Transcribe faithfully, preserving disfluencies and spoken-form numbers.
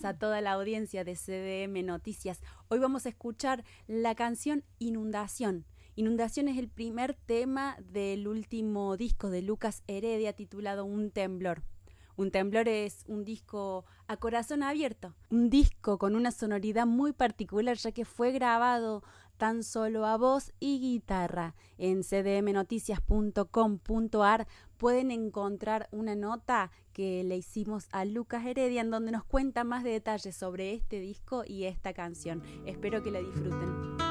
a toda la audiencia de C D M Noticias. Hoy vamos a escuchar la canción Inundación. Inundación es el primer tema del último disco de Lucas Heredia titulado Un Temblor. Un Temblor es un disco a corazón abierto, un disco con una sonoridad muy particular ya que fue grabado tan solo a voz y guitarra. En c d m noticias punto com punto a r pueden encontrar una nota que le hicimos a Lucas Heredia en donde nos cuenta más detalles sobre este disco y esta canción. Espero que la disfruten.